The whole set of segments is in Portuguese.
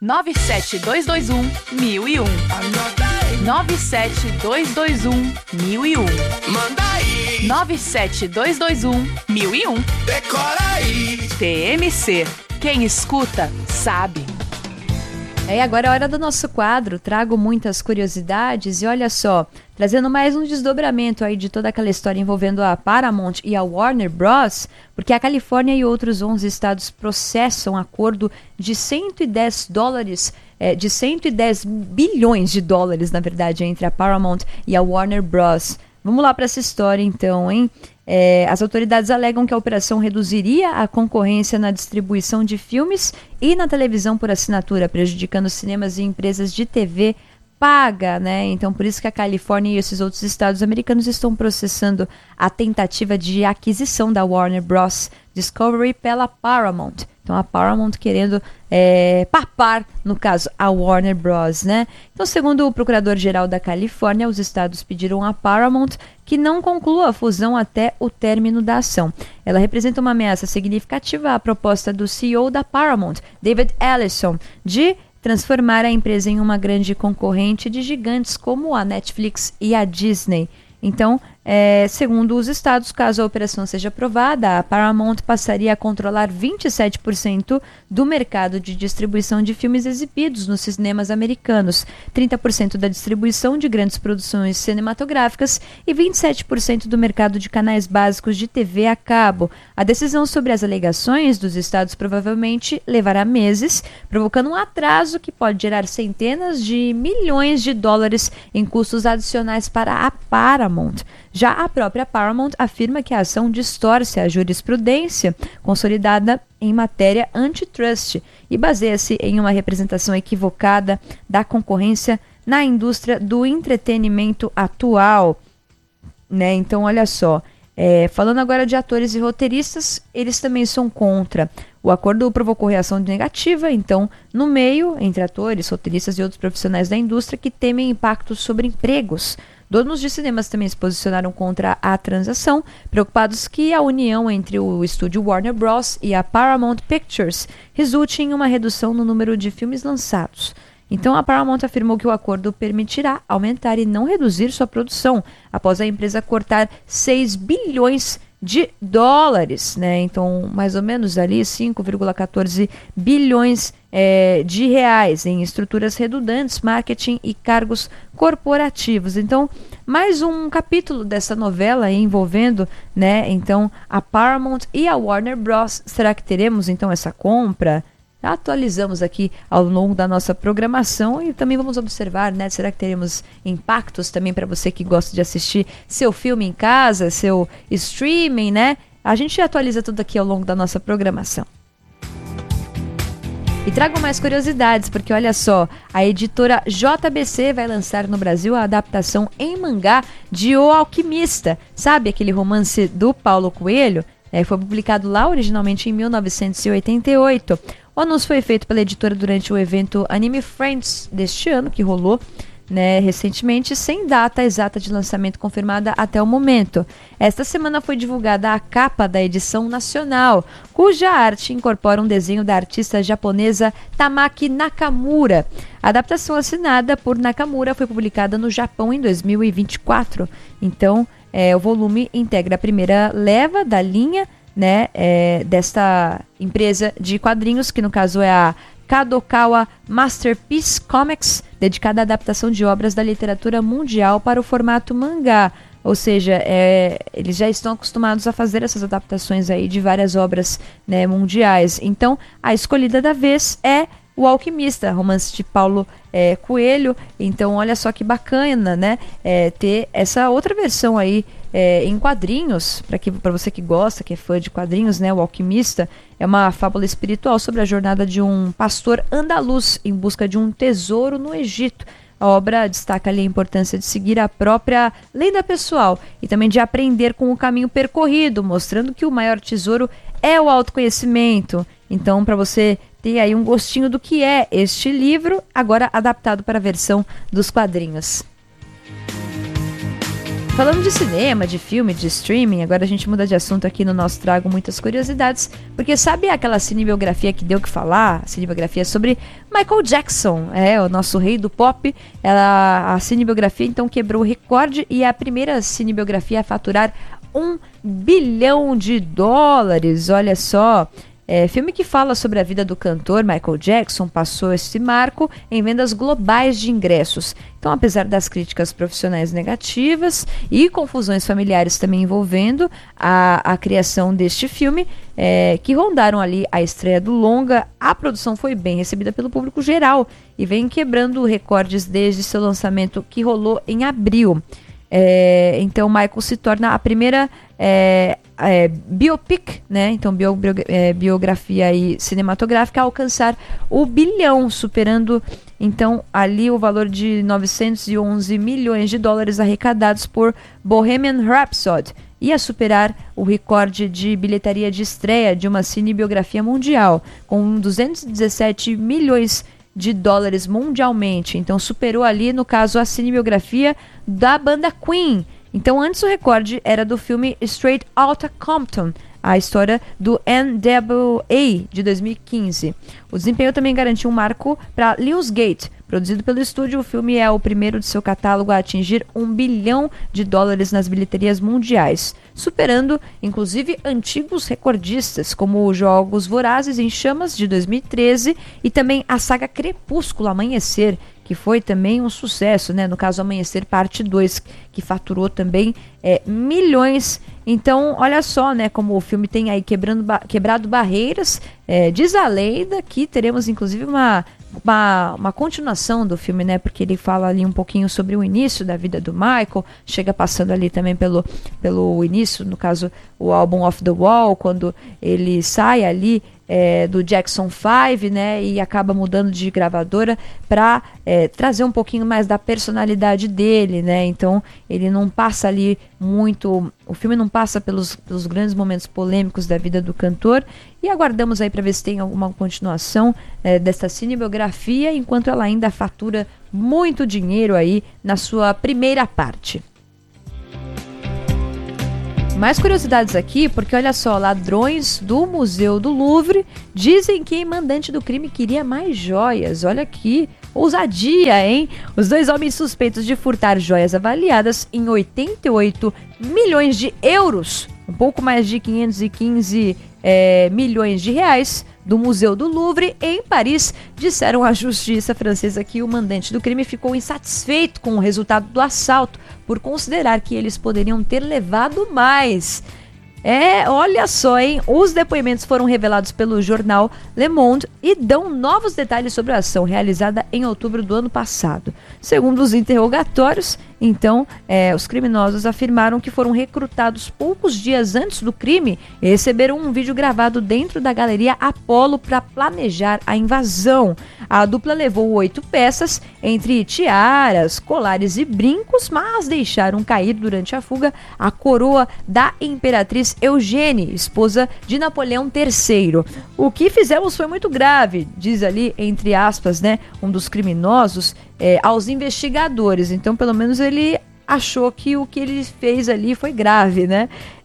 97221-1001. 97221-1001. Manda aí. 97221-1001. Decora aí. TMC. Quem escuta, sabe. Agora é a hora do nosso quadro. Trago muitas curiosidades e olha só, trazendo mais um desdobramento aí de toda aquela história envolvendo a Paramount e a Warner Bros., porque a Califórnia e outros 11 estados processam acordo de 110 bilhões de dólares, na verdade, entre a Paramount e a Warner Bros. Vamos lá para essa história então, hein? As autoridades alegam que a operação reduziria a concorrência na distribuição de filmes e na televisão por assinatura, prejudicando cinemas e empresas de TV paga, né? Então, por isso que a Califórnia e esses outros estados americanos estão processando a tentativa de aquisição da Warner Bros. Discovery pela Paramount. Então, a Paramount querendo papar, no caso, a Warner Bros., né? Então, segundo o procurador-geral da Califórnia, os estados pediram à Paramount que não conclua a fusão até o término da ação. Ela representa uma ameaça significativa à proposta do CEO da Paramount, David Ellison, de transformar a empresa em uma grande concorrente de gigantes como a Netflix e a Disney. Então, segundo os estados, caso a operação seja aprovada, a Paramount passaria a controlar 27% do mercado de distribuição de filmes exibidos nos cinemas americanos, 30% da distribuição de grandes produções cinematográficas e 27% do mercado de canais básicos de TV a cabo. A decisão sobre as alegações dos estados provavelmente levará meses, provocando um atraso que pode gerar centenas de milhões de dólares em custos adicionais para a Paramount. Já a própria Paramount afirma que a ação distorce a jurisprudência consolidada em matéria antitrust e baseia-se em uma representação equivocada da concorrência na indústria do entretenimento atual. Né? Então, olha só, falando agora de atores e roteiristas, eles também são contra. O acordo provocou reação negativa, então, no meio, entre atores, roteiristas e outros profissionais da indústria que temem impactos sobre empregos. Donos de cinemas também se posicionaram contra a transação, preocupados que a união entre o estúdio Warner Bros. E a Paramount Pictures resulte em uma redução no número de filmes lançados. Então, a Paramount afirmou que o acordo permitirá aumentar e não reduzir sua produção, após a empresa cortar 6 bilhões de dólares, né? Então, mais ou menos ali 5,14 bilhões de reais em estruturas redundantes, marketing e cargos corporativos. Então, mais um capítulo dessa novela envolvendo, né, então, a Paramount e a Warner Bros. Será que teremos, então, essa compra? Atualizamos aqui ao longo da nossa programação e também vamos observar, né? Será que teremos impactos também para você que gosta de assistir seu filme em casa, seu streaming, né? A gente atualiza tudo aqui ao longo da nossa programação. E trago mais curiosidades, porque olha só, a editora JBC vai lançar no Brasil a adaptação em mangá de O Alquimista. Sabe aquele romance do Paulo Coelho? Foi publicado lá originalmente em 1988. O anúncio foi feito pela editora durante o evento Anime Friends deste ano, que rolou, né, recentemente, sem data exata de lançamento confirmada até o momento. Esta semana foi divulgada a capa da edição nacional, cuja arte incorpora um desenho da artista japonesa Tamaki Nakamura. A adaptação assinada por Nakamura foi publicada no Japão em 2024. Então, o volume integra a primeira leva da linha, né, desta empresa de quadrinhos, que no caso é a Kadokawa Masterpiece Comics, dedicada à adaptação de obras da literatura mundial para o formato mangá. Ou seja, eles já estão acostumados a fazer essas adaptações aí de várias obras, né, mundiais. Então, a escolhida da vez é O Alquimista, romance de Paulo Coelho. Então, olha só que bacana, né, ter essa outra versão aí em quadrinhos, para você que gosta, que é fã de quadrinhos, né? O Alquimista é uma fábula espiritual sobre a jornada de um pastor andaluz em busca de um tesouro no Egito. A obra destaca ali a importância de seguir a própria lenda pessoal e também de aprender com o caminho percorrido, mostrando que o maior tesouro é o autoconhecimento. Então, para você ter aí um gostinho do que é este livro, agora adaptado para a versão dos quadrinhos. Falando de cinema, de filme, de streaming, agora a gente muda de assunto aqui no nosso Trago Muitas Curiosidades, porque sabe aquela cinebiografia que deu o que falar? A cinebiografia sobre Michael Jackson, o nosso rei do pop. A cinebiografia então quebrou o recorde e é a primeira cinebiografia a faturar $1 bilhão. Olha só. Filme que fala sobre a vida do cantor Michael Jackson passou esse marco em vendas globais de ingressos. Então, apesar das críticas profissionais negativas e confusões familiares também envolvendo a criação deste filme, que rondaram ali a estreia do longa, a produção foi bem recebida pelo público geral e vem quebrando recordes desde seu lançamento, que rolou em abril. Então, Michael se torna a primeira biopic, né? Então, biografia aí cinematográfica a alcançar o bilhão, superando então ali o valor de $911 milhões arrecadados por Bohemian Rhapsody e a superar o recorde de bilheteria de estreia de uma cinebiografia mundial, com $217 milhões mundialmente. Então superou ali, no caso, a cinebiografia da banda Queen. Então antes o recorde era do filme Straight Outta Compton, a história do NWA de 2015. O desempenho também garantiu um marco para Lionsgate. Produzido pelo estúdio, o filme é o primeiro de seu catálogo a atingir $1 bilhão nas bilheterias mundiais, superando inclusive antigos recordistas como os Jogos Vorazes em Chamas de 2013 e também a saga Crepúsculo Amanhecer, que foi também um sucesso, né? No caso Amanhecer Parte 2, que faturou também milhões. Então, olha só, né, como o filme tem aí quebrado barreiras. Diz a lenda que teremos inclusive uma continuação do filme, né? Porque ele fala ali um pouquinho sobre o início da vida do Michael, chega passando ali também pelo início, no caso, o álbum Off the Wall, quando ele sai ali do Jackson 5, né? E acaba mudando de gravadora para trazer um pouquinho mais da personalidade dele, né? Então, ele não passa ali muito... O filme não passa pelos grandes momentos polêmicos da vida do cantor. E aguardamos aí para ver se tem alguma continuação dessa cinebiografia, enquanto ela ainda fatura muito dinheiro aí na sua primeira parte. Mais curiosidades aqui, porque olha só, ladrões do Museu do Louvre dizem que o mandante do crime queria mais joias. Olha aqui, ousadia, hein? Os dois homens suspeitos de furtar joias avaliadas em 88 milhões de euros, um pouco mais de 515 milhões de reais, do Museu do Louvre, em Paris, disseram à justiça francesa que o mandante do crime ficou insatisfeito com o resultado do assalto, por considerar que eles poderiam ter levado mais. Olha só, hein? Os depoimentos foram revelados pelo jornal Le Monde e dão novos detalhes sobre a ação realizada em outubro do ano passado. Segundo os interrogatórios, então, os criminosos afirmaram que foram recrutados poucos dias antes do crime e receberam um vídeo gravado dentro da Galeria Apollo para planejar a invasão. A dupla levou 8 peças, entre tiaras, colares e brincos, mas deixaram cair durante a fuga a coroa da Imperatriz Eugênie, esposa de Napoleão III. O que fizemos foi muito grave, diz ali, entre aspas, né, um dos criminosos, aos investigadores. Então, pelo menos ele achou que o que ele fez ali foi grave, né?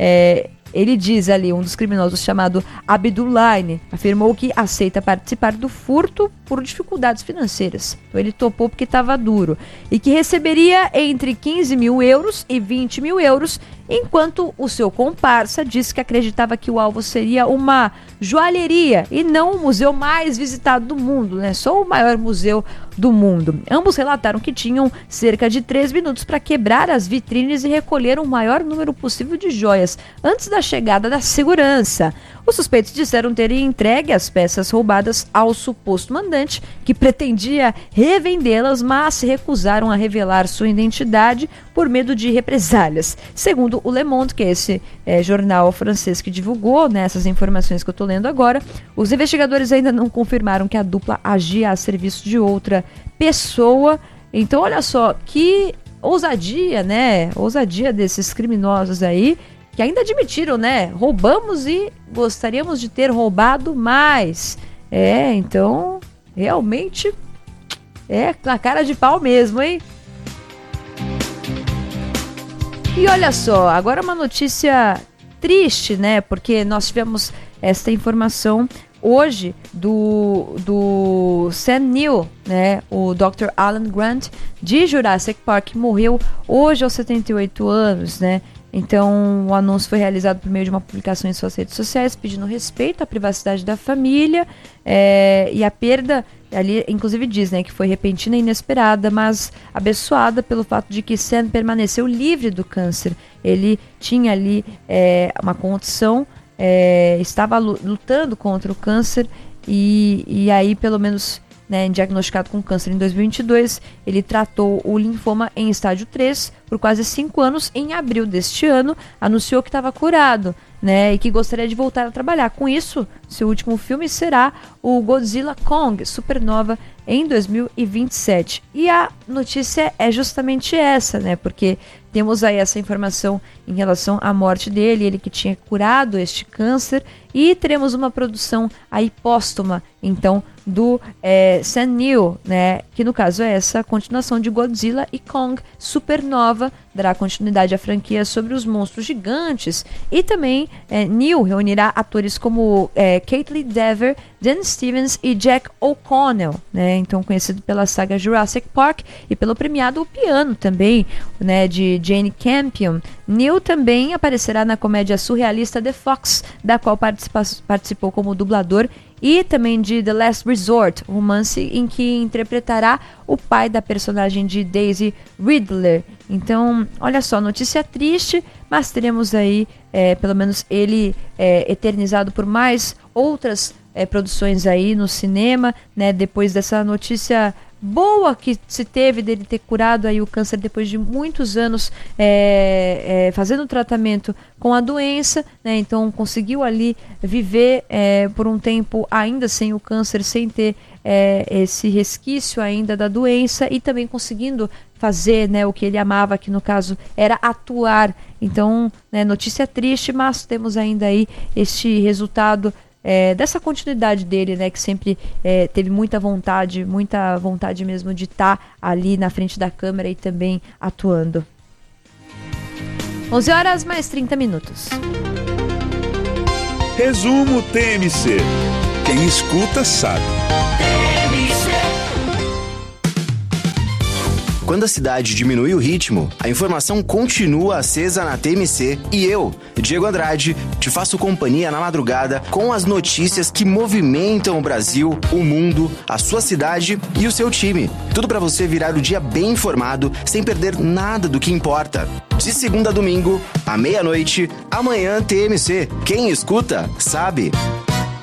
Ele diz ali, um dos criminosos chamado Abdulaine, afirmou que aceita participar do furto por dificuldades financeiras. Então ele topou porque estava duro. E que receberia entre 15 mil euros e 20 mil euros, enquanto o seu comparsa disse que acreditava que o alvo seria uma joalheria e não o museu mais visitado do mundo, né? Só o maior museu do mundo. Ambos relataram que tinham cerca de 3 minutos para quebrar as vitrines e recolher o maior número possível de joias antes da chegada da segurança. Os suspeitos disseram terem entregue as peças roubadas ao suposto mandante, que pretendia revendê-las, mas se recusaram a revelar sua identidade por medo de represálias. Segundo o Le Monde, que é esse jornal francês que divulgou, né, essas informações que eu estou lendo agora, os investigadores ainda não confirmaram que a dupla agia a serviço de outra pessoa. Então, olha só, que ousadia, né? Ousadia desses criminosos aí, que ainda admitiram, né? Roubamos e gostaríamos de ter roubado mais. Então, realmente a cara de pau mesmo, hein? E olha só, agora uma notícia triste, né? Porque nós tivemos esta informação hoje do Sam Neill, né? O Dr. Alan Grant de Jurassic Park morreu hoje aos 78 anos, né? Então, o anúncio foi realizado por meio de uma publicação em suas redes sociais, pedindo respeito à privacidade da família, e a perda, ali inclusive diz, né, que foi repentina e inesperada, mas abençoada pelo fato de que Sam permaneceu livre do câncer. Ele tinha ali uma condição, estava lutando contra o câncer e aí pelo menos, né, diagnosticado com câncer em 2022, ele tratou o linfoma em estágio 3 por quase 5 anos. Em abril deste ano, anunciou que estava curado, né, e que gostaria de voltar a trabalhar. Com isso, seu último filme será o Godzilla Kong Supernova em 2027. E a notícia é justamente essa, né, porque temos aí essa informação em relação à morte dele, ele que tinha curado este câncer, e teremos uma produção aí póstuma, então, do Sam Neill, né, que no caso é essa continuação de Godzilla e Kong Supernova, dará continuidade à franquia sobre os monstros gigantes, e também Neill reunirá atores como Kaitlyn Dever, Dan Stevens e Jack O'Connell, né, então conhecido pela saga Jurassic Park e pelo premiado O Piano também, né, de Jane Campion. Neill também aparecerá na comédia surrealista The Fox, da qual participou como dublador, e também de The Last Resort, romance em que interpretará o pai da personagem de Daisy Ridley. Então, olha só, notícia triste, mas teremos aí, pelo menos ele eternizado por mais outras produções aí no cinema, né, depois dessa notícia boa que se teve dele ter curado aí o câncer depois de muitos anos fazendo tratamento com a doença, né? Então conseguiu ali viver por um tempo ainda sem o câncer, sem ter esse resquício ainda da doença, e também conseguindo fazer, né, o que ele amava, que no caso era atuar. Então, né, notícia triste, mas temos ainda aí este resultado dessa continuidade dele, né, que sempre teve muita vontade mesmo de estar ali na frente da câmera e também atuando. 11 horas mais 30 minutos. Resumo TMC. Quem escuta sabe. Quando a cidade diminui o ritmo, a informação continua acesa na TMC e eu, Diego Andrade, te faço companhia na madrugada com as notícias que movimentam o Brasil, o mundo, a sua cidade e o seu time. Tudo para você virar o dia bem informado, sem perder nada do que importa. De segunda a domingo, à meia-noite, amanhã TMC. Quem escuta, sabe.